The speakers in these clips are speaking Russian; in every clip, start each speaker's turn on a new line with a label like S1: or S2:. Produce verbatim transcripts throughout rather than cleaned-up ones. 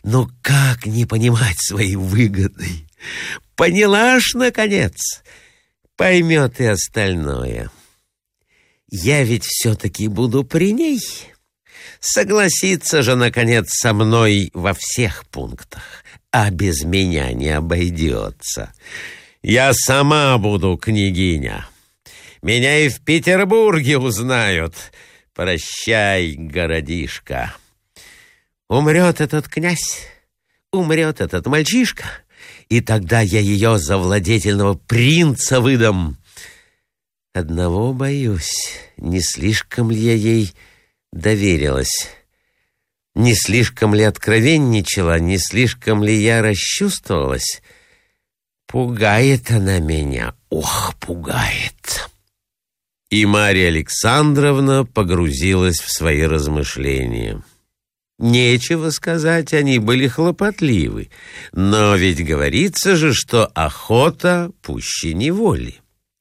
S1: Ну как не понимать свои выгоды? Поняла ж, наконец, поймет и остальное. Я ведь все-таки буду при ней. Согласится же, наконец, со мной во всех пунктах, а без меня не обойдется. Я сама буду княгиня. Меня и в Петербурге узнают. Прощай, городишко. Умрет этот князь, умрет этот мальчишка, и тогда я ее за владетельного принца выдам. Одного боюсь, не слишком ли я ей доверилась, не слишком ли откровенничала, не слишком ли я расчувствовалась. Пугает она меня, ох, пугает. И Марья Александровна погрузилась в свои размышления. Нечего сказать, они были хлопотливы, но ведь говорится же, что охота пуще неволи.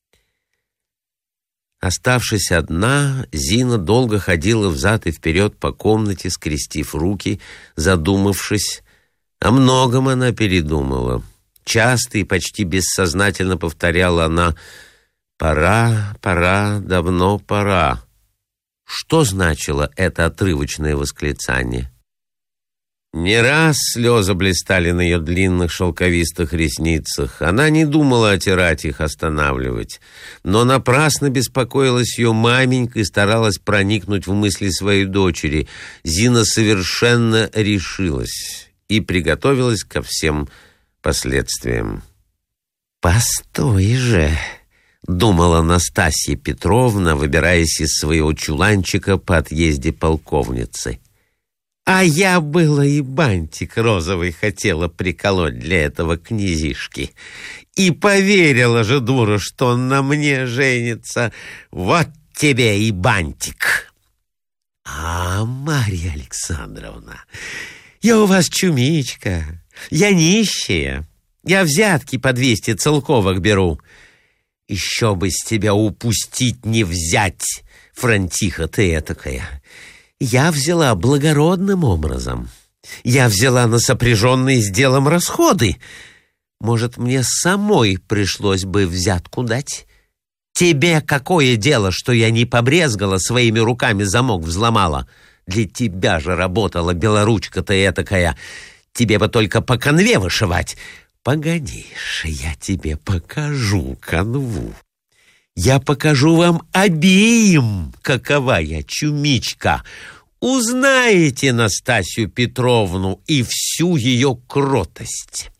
S1: Оставшись одна, Зина долго ходила взад и вперед по комнате, скрестив руки, задумавшись. О многом она передумала. Часто и почти бессознательно повторяла она: «Пора, пора, давно пора». Что значило это отрывочное восклицание? Не раз слезы блистали на ее длинных шелковистых ресницах. Она не думала отирать их, останавливать. Но напрасно беспокоилась ее маменька и старалась проникнуть в мысли своей дочери. Зина совершенно решилась и приготовилась ко всем последствиям. «Постой же!» — думала Настасья Петровна, выбираясь из своего чуланчика по отъезде полковницы. «А я было и бантик розовый хотела приколоть для этого князишки. И поверила же, дура, что он на мне женится. Вот тебе и бантик!» «А, Марья Александровна, я у вас чумичка, я нищая, я взятки по двести целковых беру. Еще бы с тебя упустить не взять, франтиха ты этакая. Я взяла благородным образом. Я взяла на сопряженные с делом расходы. Может, мне самой пришлось бы взятку дать? Тебе какое дело, что я не побрезгала, своими руками замок взломала? Для тебя же работала белоручка-то этакая. Тебе бы только по канве вышивать. Погодишь, я тебе покажу канву. Я покажу вам обеим, какова я чумичка. Узнаете Настасью Петровну и всю ее кротость».